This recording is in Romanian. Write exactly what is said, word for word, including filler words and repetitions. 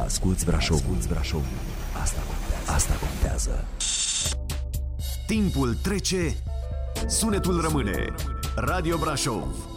Asculți Brașov, asculți Brașov. Asta contează. Asta contează. Timpul trece, sunetul rămâne. Radio Brașov.